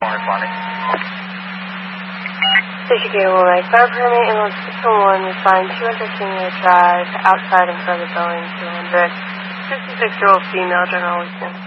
Station Cable Lake Fire Permit, Ambulance 601, respond 200 Senior Drive, outside in front of the building, 200. 56-year-old female, general weakness.